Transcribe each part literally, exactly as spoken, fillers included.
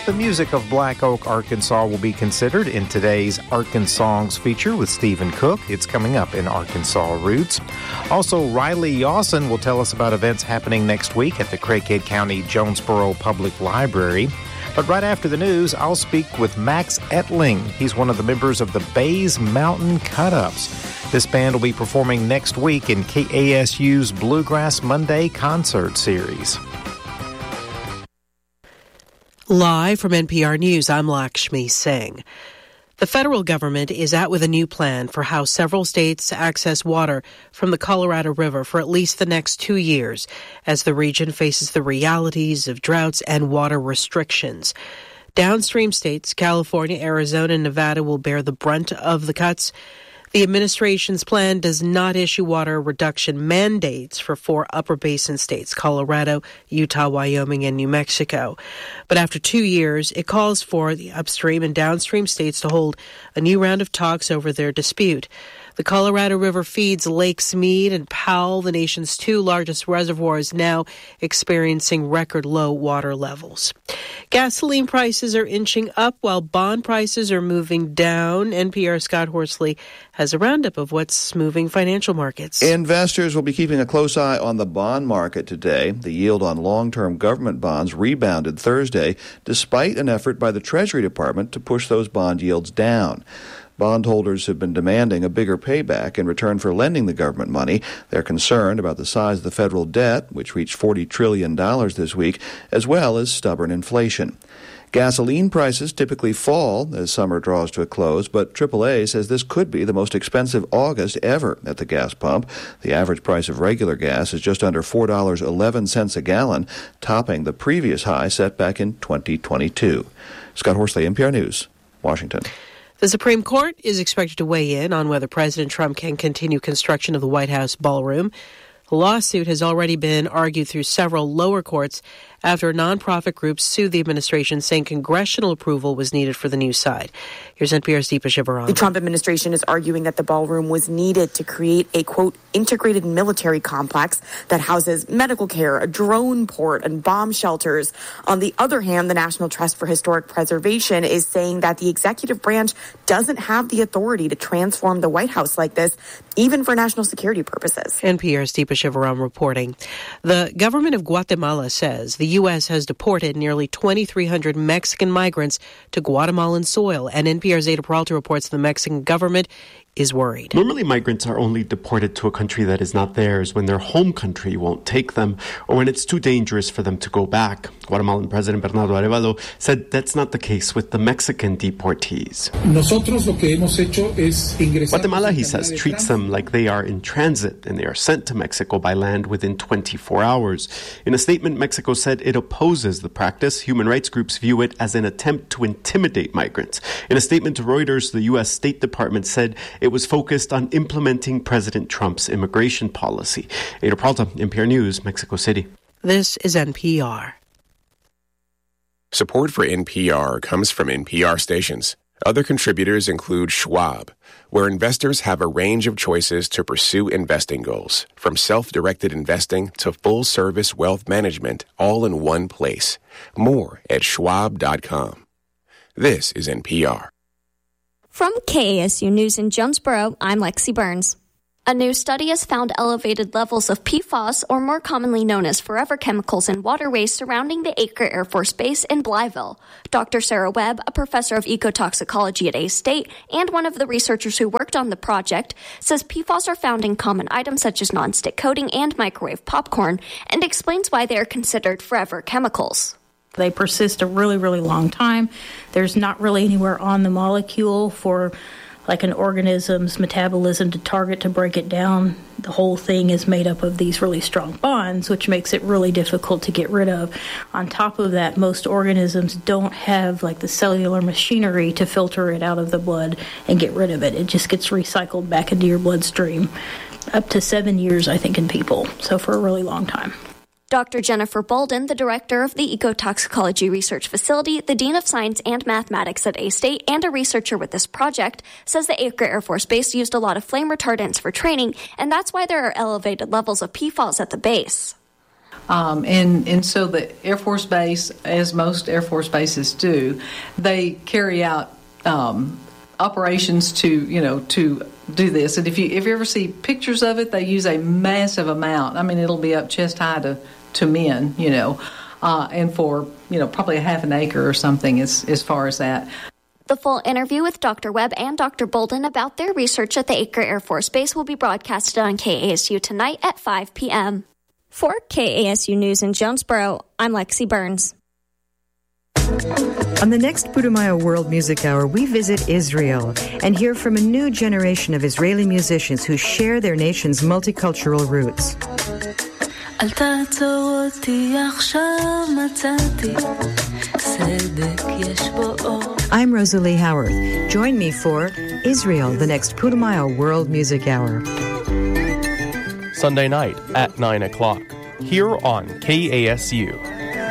The music of Black Oak, Arkansas will be considered in today's Arkansas feature with Stephen Cook. It's coming up in Arkansas Roots. Also, Riley Yawson will tell us about events happening next week at the Craighead County Jonesboro Public Library. But right after the news, I'll speak with Max Etling. He's one of the members of the Bays Mountain Cut-Ups. This band will be performing next week in K A S U's Bluegrass Monday concert series. Live from N P R News, I'm Lakshmi Singh. The federal government is out with a new plan for how several states access water from the Colorado River for at least the next two years as the region faces the realities of droughts and water restrictions. Downstream states, California, Arizona, and Nevada, will bear the brunt of the cuts. The administration's plan does not issue water reduction mandates for four upper basin states, Colorado, Utah, Wyoming, and New Mexico. But after two years, it calls for the upstream and downstream states to hold a new round of talks over their dispute. The Colorado River feeds Lakes Mead and Powell, the nation's two largest reservoirs, now experiencing record low water levels. Gasoline prices are inching up while bond prices are moving down. N P R's Scott Horsley has a roundup of what's moving financial markets. Investors will be keeping a close eye on the bond market today. The yield on long-term government bonds rebounded Thursday, despite an effort by the Treasury Department to push those bond yields down. Bondholders have been demanding a bigger payback in return for lending the government money. They're concerned about the size of the federal debt, which reached forty trillion dollars this week, as well as stubborn inflation. Gasoline prices typically fall as summer draws to a close, but triple A says this could be the most expensive August ever at the gas pump. The average price of regular gas is just under four dollars and eleven cents a gallon, topping the previous high set back in twenty twenty-two. Scott Horsley, N P R News, Washington. The Supreme Court is expected to weigh in on whether President Trump can continue construction of the White House ballroom. A lawsuit has already been argued through several lower courts after a nonprofit group sued the administration, saying congressional approval was needed for the new side. Here's N P R's Deepa Shivaram. The Trump administration is arguing that the ballroom was needed to create a, quote, integrated military complex that houses medical care, a drone port, and bomb shelters. On the other hand, the National Trust for Historic Preservation is saying that the executive branch doesn't have the authority to transform the White House like this, even for national security purposes. N P R's Deepa Shivaram reporting. The government of Guatemala says the U S has deported nearly twenty-three hundred Mexican migrants to Guatemalan soil, and N P R's Ada Peralta reports the Mexican government is worried. Normally, migrants are only deported to a country that is not theirs when their home country won't take them or when it's too dangerous for them to go back. Guatemalan President Bernardo Arévalo said that's not the case with the Mexican deportees. Guatemala, he says, treats them like they are in transit and they are sent to Mexico by land within twenty-four hours. In a statement, Mexico said it opposes the practice. Human rights groups view it as an attempt to intimidate migrants. In a statement to Reuters, the U S State Department said it was focused on implementing President Trump's immigration policy. Ada Peralta, N P R News, Mexico City. This is N P R. Support for N P R comes from N P R stations. Other contributors include Schwab, where investors have a range of choices to pursue investing goals, from self-directed investing to full-service wealth management, all in one place. More at schwab dot com. This is N P R. From K A S U News in Jonesboro, I'm Lexi Burns. A new study has found elevated levels of P FAS, or more commonly known as forever chemicals, in waterways surrounding the Acre Air Force Base in Blytheville. Doctor Sarah Webb, a professor of ecotoxicology at A-State and one of the researchers who worked on the project, says P FAS are found in common items such as nonstick coating and microwave popcorn, and explains why they are considered forever chemicals. They persist a really, really long time. There's not really anywhere on the molecule for like an organism's metabolism to target to break it down. The whole thing is made up of these really strong bonds, which makes it really difficult to get rid of. On top of that, most organisms don't have like the cellular machinery to filter it out of the blood and get rid of it. It just gets recycled back into your bloodstream. Up to seven years, I think, in people. So for a really long time. Doctor Jennifer Bolden, the director of the Ecotoxicology Research Facility, the dean of science and mathematics at A-State, and a researcher with this project, says the Acre Air Force Base used a lot of flame retardants for training, and that's why there are elevated levels of P FAS at the base. Um, and, and so the Air Force Base, as most Air Force bases do, they carry out um, operations to, you know, to do this. And if you if you ever see pictures of it, they use a massive amount. I mean, it'll be up chest high to, to men, you know, uh, and for, you know, probably a half an acre or something as, as far as that. The full interview with Doctor Webb and Doctor Bolden about their research at the Acre Air Force Base will be broadcasted on K A S U tonight at five p.m. For K A S U News in Jonesboro, I'm Lexi Burns. On the next Putumayo World Music Hour, we visit Israel and hear from a new generation of Israeli musicians who share their nation's multicultural roots. I'm Rosalie Howard. Join me for Israel, the next Putumayo World Music Hour. Sunday night at nine o'clock, here on K A S U.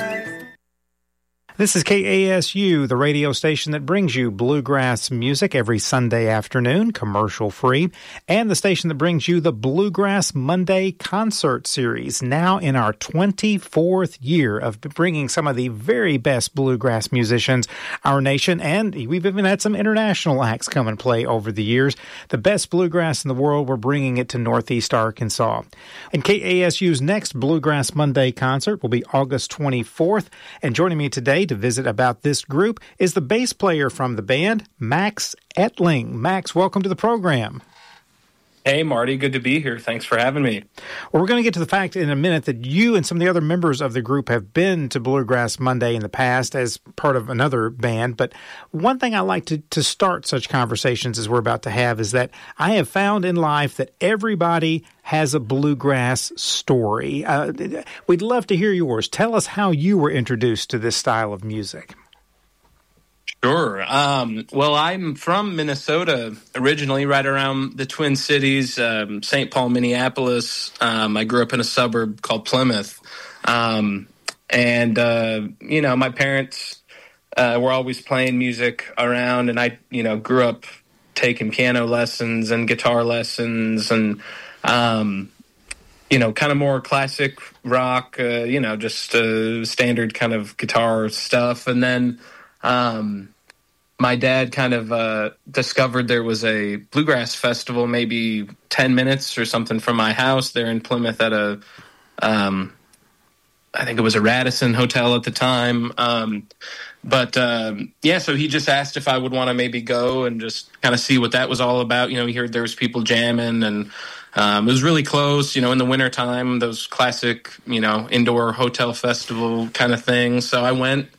This is K A S U, the radio station that brings you bluegrass music every Sunday afternoon, commercial-free, and the station that brings you the Bluegrass Monday Concert Series, now in our twenty-fourth year of bringing some of the very best bluegrass musicians our nation, and we've even had some international acts come and play over the years. The best bluegrass in the world, we're bringing it to Northeast Arkansas. And K A S U's next Bluegrass Monday concert will be August twenty-fourth, and joining me today to visit about this group is the bass player from the band, Max Etling. Max, welcome to the program. Hey, Marty. Good to be here. Thanks for having me. Well, we're going to get to the fact in a minute that you and some of the other members of the group have been to Bluegrass Monday in the past as part of another band. But one thing I like to, to start such conversations as we're about to have is that I have found in life that everybody has a bluegrass story. Uh, we'd love to hear yours. Tell us how you were introduced to this style of music. Sure. Um, well, I'm from Minnesota originally, right around the Twin Cities, um, Saint Paul, Minneapolis. Um, I grew up in a suburb called Plymouth. Um, and, uh, you know, my parents uh, were always playing music around, and I, you know, grew up taking piano lessons and guitar lessons and, um, you know, kind of more classic rock, uh, you know, just uh, standard kind of guitar stuff. And then Um, my dad kind of uh, discovered there was a bluegrass festival maybe ten minutes or something from my house there in Plymouth at a, um, I think it was a Radisson hotel at the time. Um, but, um, yeah, so he just asked if I would want to maybe go and just kind of see what that was all about. You know, he heard there was people jamming, and um, it was really close, you know, in the wintertime, those classic, you know, indoor hotel festival kind of things. So I went.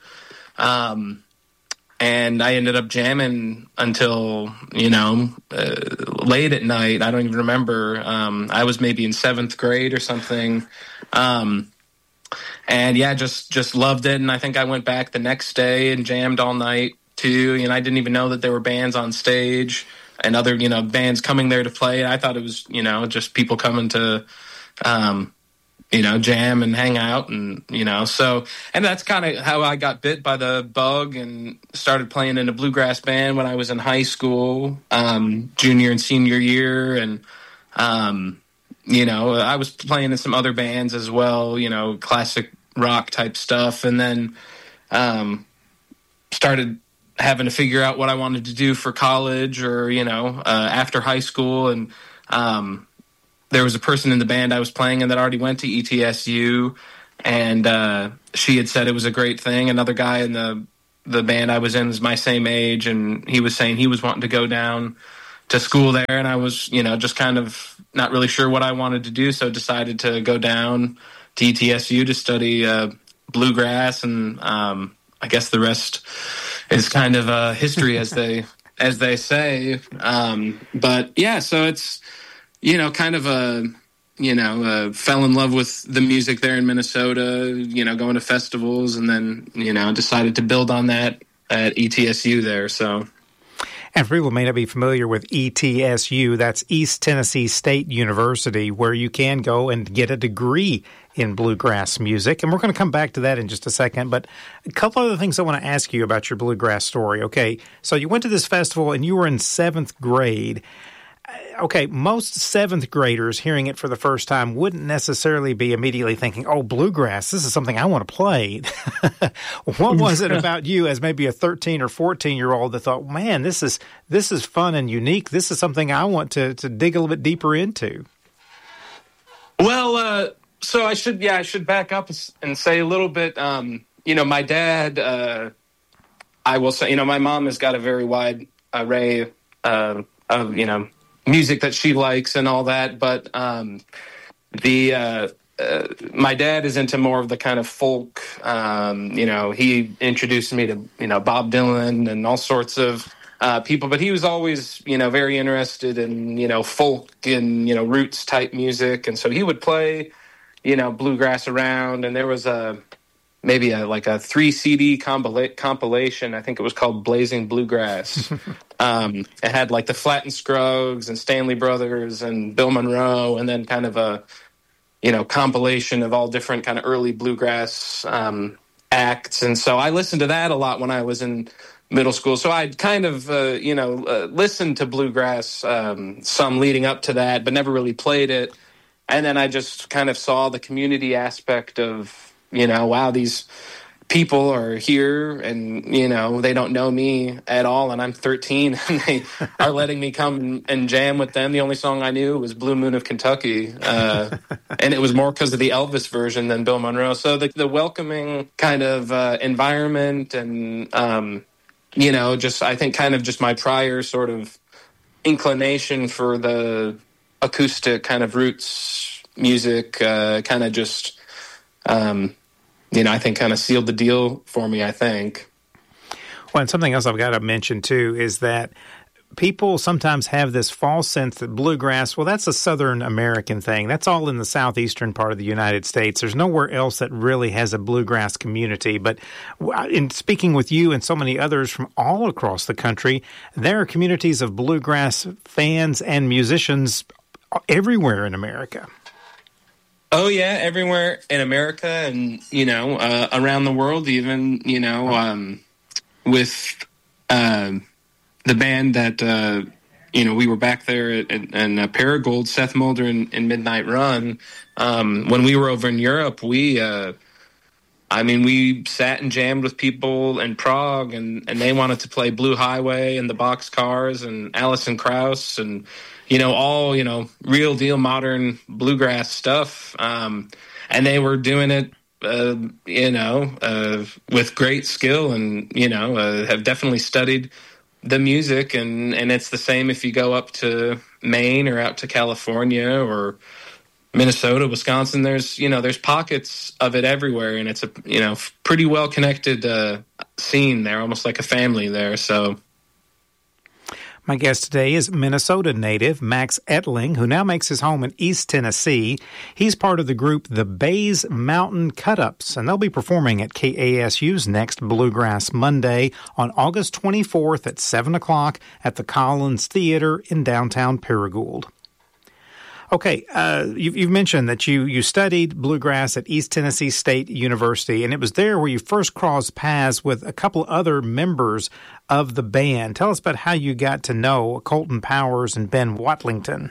Um, And I ended up jamming until, you know, uh, late at night. I don't even remember. Um, I was maybe in seventh grade or something. Um, and, yeah, just just loved it. And I think I went back the next day and jammed all night, too. And I didn't even know that there were bands on stage and other, you know, bands coming there to play. I thought it was, you know, just people coming to um you know, jam and hang out, and, you know, so, and that's kind of how I got bit by the bug and started playing in a bluegrass band when I was in high school, um, junior and senior year. And, um, you know, I was playing in some other bands as well, you know, classic rock type stuff. And then, um, started having to figure out what I wanted to do for college or, you know, uh, after high school. And, um, there was a person in the band I was playing in that already went to E T S U, and uh, she had said it was a great thing. Another guy in the the band I was in was my same age, and he was saying he was wanting to go down to school there, and I was, you know, just kind of not really sure what I wanted to do, so decided to go down to E T S U to study uh, bluegrass, and um, I guess the rest is kind of uh, history, as they as they say. Um, but yeah, so it's, you know, kind of a, you know, uh, fell in love with the music there in Minnesota, you know, going to festivals, and then, you know, decided to build on that at E T S U there, so. And for people who may not be familiar with E T S U, that's East Tennessee State University, where you can go and get a degree in bluegrass music. And we're going to come back to that in just a second. But a couple other things I want to ask you about your bluegrass story. Okay, so you went to this festival and you were in seventh grade. okay, most seventh graders hearing it for the first time wouldn't necessarily be immediately thinking, oh, bluegrass, this is something I want to play. What was it about you as maybe a thirteen or fourteen-year-old that thought, man, this is this is fun and unique. This is something I want to, to dig a little bit deeper into? Well, uh, so I should, yeah, I should back up and say a little bit, um, you know, my dad, uh, I will say, you know, my mom has got a very wide array uh, of, you know, music that she likes and all that, but um, the uh, uh, my dad is into more of the kind of folk. Um, you know, he introduced me to you know Bob Dylan and all sorts of uh, people, but he was always you know very interested in you know folk and you know roots type music, and so he would play you know bluegrass around. And there was a maybe a like a three C D compila- compilation. I think it was called Blazing Bluegrass. Um, it had like the Flatt and Scruggs and Stanley Brothers and Bill Monroe, and then kind of a, you know, compilation of all different kind of early bluegrass um, acts. And so I listened to that a lot when I was in middle school. So I'd kind of, uh, you know, uh, listened to bluegrass um, some leading up to that, but never really played it. And then I just kind of saw the community aspect of, you know, wow, these people are here and, you know, they don't know me at all. And I'm thirteen and they are letting me come and jam with them. The only song I knew was Blue Moon of Kentucky. Uh, and it was more because of the Elvis version than Bill Monroe. So the, the welcoming kind of uh, environment and, um, you know, just I think kind of just my prior sort of inclination for the acoustic kind of roots music uh, kind of just, um, you know, I think kind of sealed the deal for me, I think. Well, and something else I've got to mention, too, is that people sometimes have this false sense that bluegrass, well, that's a Southern American thing. That's all in the southeastern part of the United States. There's nowhere else that really has a bluegrass community. But in speaking with you and so many others from all across the country, there are communities of bluegrass fans and musicians everywhere in America. Oh, yeah, everywhere in America and, you know, uh, around the world even, you know, um, with uh, the band that, uh, you know, we were back there at, at, in uh, Paragould, Seth Mulder and, and Midnight Run. Um, when we were over in Europe, we, uh, I mean, we sat and jammed with people in Prague and, and they wanted to play Blue Highway and the Boxcars and Alison Krauss and, you know, all, you know, real deal modern bluegrass stuff. Um, and they were doing it, uh, you know, uh, with great skill and, you know, uh, have definitely studied the music. And, and it's the same if you go up to Maine or out to California or Minnesota, Wisconsin. There's, you know, there's pockets of it everywhere. And it's a, you know, pretty well connected uh, scene there, almost like a family there. So. My guest today is Minnesota native Max Ettling, who now makes his home in East Tennessee. He's part of the group The Bays Mountain Cut-Ups, and they'll be performing at K A S U's next Bluegrass Monday on August twenty-fourth at seven o'clock at the Collins Theater in downtown Paragould. Okay, uh, you've, you've mentioned that you, you studied bluegrass at East Tennessee State University, and it was there where you first crossed paths with a couple other members of the band. Tell us about how you got to know Colton Powers and Ben Watlington.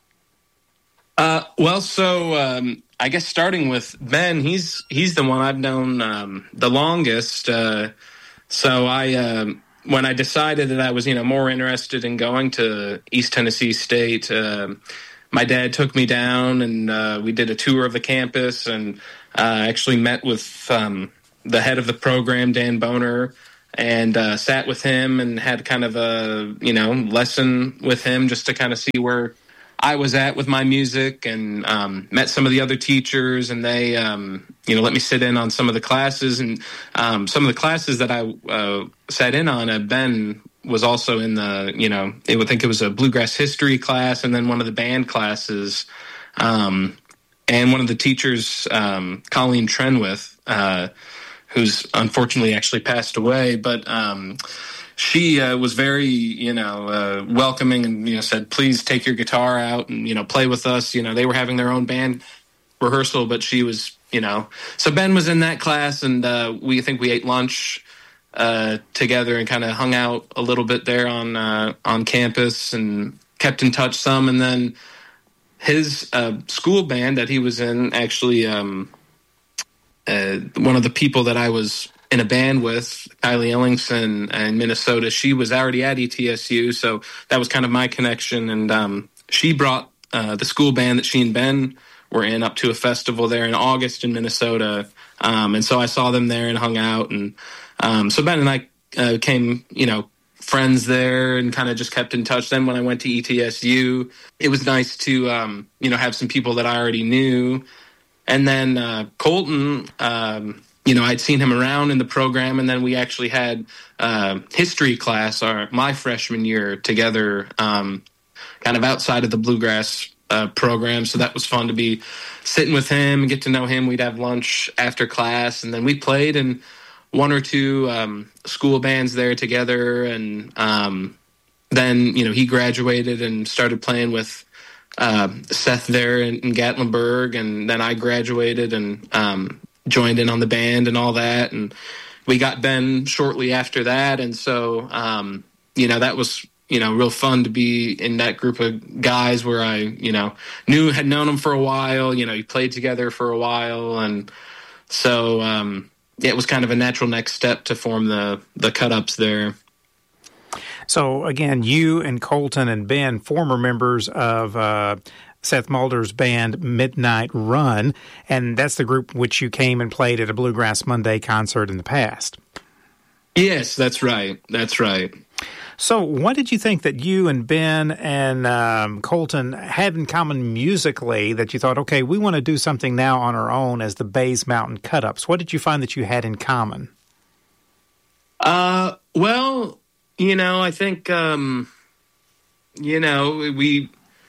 Uh, well, so um, I guess starting with Ben, he's he's the one I've known um, the longest. Uh, so I uh, when I decided that I was you know more interested in going to East Tennessee State. Uh, My dad took me down, and uh, we did a tour of the campus, and uh, actually met with um, the head of the program, Dan Boner, and uh, sat with him and had kind of a you know lesson with him just to kind of see where I was at with my music, and um, met some of the other teachers, and they um, you know let me sit in on some of the classes, and um, some of the classes that I uh, sat in on, uh, Ben was also in the, you know, I would think it was a bluegrass history class and then one of the band classes. Um, and one of the teachers, um, Colleen Trenwith, uh, who's unfortunately actually passed away, but um, she uh, was very, you know, uh, welcoming and, you know, said, please take your guitar out and, you know, play with us. You know, they were having their own band rehearsal, but she was, you know, so Ben was in that class and uh, we think we ate lunch Uh, together and kind of hung out a little bit there on uh, on campus and kept in touch some, and then his uh, school band that he was in, actually, um, uh, one of the people that I was in a band with, Kylie Ellingson in Minnesota, she was already at E T S U, so that was kind of my connection, and um, she brought uh, the school band that she and Ben were in up to a festival there in August in Minnesota, um, and so I saw them there and hung out, and um, so Ben and I uh, came, you know, friends there and kind of just kept in touch. Then when I went to E T S U, it was nice to, um, you know, have some people that I already knew. And then uh, Colton, um, you know, I'd seen him around in the program, and then we actually had uh, history class our my freshman year together, um, kind of outside of the bluegrass uh, program. So that was fun to be sitting with him and get to know him. We'd have lunch after class, and then we played and one or two um, school bands there together, and um, then, you know, he graduated and started playing with uh, Seth there in, in Gatlinburg, and then I graduated and um, joined in on the band and all that, and we got Ben shortly after that, and so, um, you know, that was, you know, real fun to be in that group of guys where I, you know, knew, had known them for a while, you know, you played together for a while, and so, um, yeah, it was kind of a natural next step to form the the cut-ups there. So, again, you and Colton and Ben, former members of uh, Seth Mulder's band Midnight Run, and that's the group which you came and played at a Bluegrass Monday concert in the past. Yes, that's right. That's right. So what did you think that you and Ben and um, Colton had in common musically that you thought, okay, we want to do something now on our own as the Bays Mountain Cut-Ups? What did you find that you had in common? Uh, well, you know, I think, um, you know, we,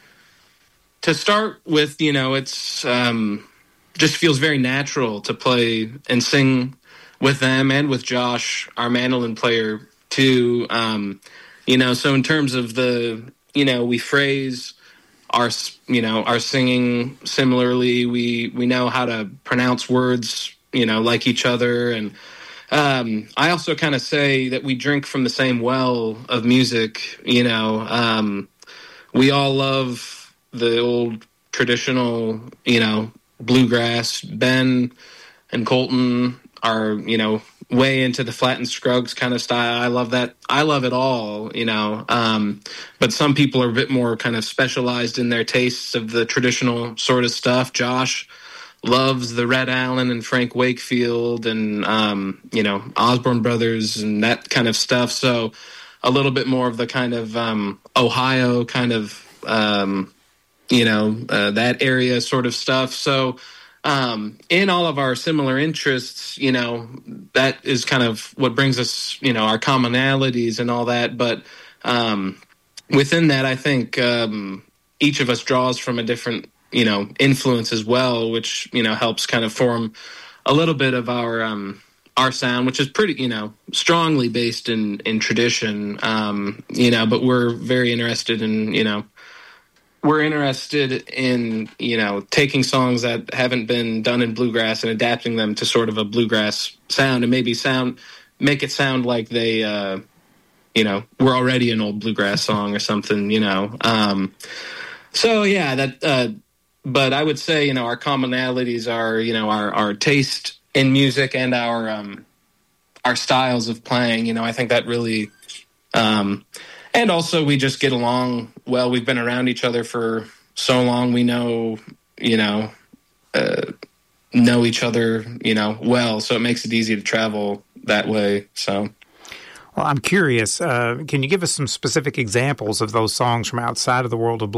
to start with, you know, it's um, just feels very natural to play and sing with them and with Josh, our mandolin player, too. Um, you know, so in terms of the, you know, we phrase our, you know, our singing similarly. We, we know how to pronounce words, you know, like each other. And um, I also kind of say that we drink from the same well of music, you know. Um, we all love the old traditional, you know, bluegrass. Ben and Colton are, you know, way into the Flatt Scruggs kind of style. I love that. I love it all, you know. Um, but some people are a bit more kind of specialized in their tastes of the traditional sort of stuff. Josh loves the Red Allen and Frank Wakefield and, um, you know, Osborne Brothers and that kind of stuff. So a little bit more of the kind of um, Ohio kind of, um, you know, uh, that area sort of stuff. So Um, in all of our similar interests, you know, that is kind of what brings us, you know, our commonalities and all that. But um, within that, I think um, each of us draws from a different, you know, influence as well, which, you know, helps kind of form a little bit of our um, our sound, which is pretty, you know, strongly based in, in tradition, um, you know, but we're very interested in, you know, We're interested in, you know, taking songs that haven't been done in bluegrass and adapting them to sort of a bluegrass sound and maybe sound, make it sound like they, uh, you know, were already an old bluegrass song or something, you know. Um, so, yeah, that, uh, but I would say, you know, our commonalities are, you know, our, our taste in music and our, um, our styles of playing, you know. I think that really, um, and also we just get along well. We've been around each other for so long. We know, you know, uh, know each other, you know, well. So it makes it easy to travel that way. So, well, I'm curious. Uh, can you give us some specific examples of those songs from outside of the world of blues?